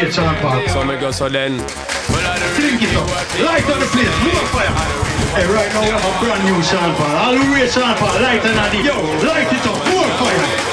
plate, Sean Paul. So me go so then. Drink it up. Light on the plate. More fire. Hey, right now we have a brand new Sean Paul. All the way, Sean Paul. Light on the. Yo, light it up. More fire.